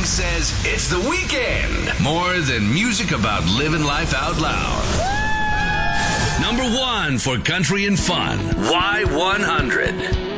says it's the weekend. More than music about living life out loud. Number 1 for country and fun. Y100.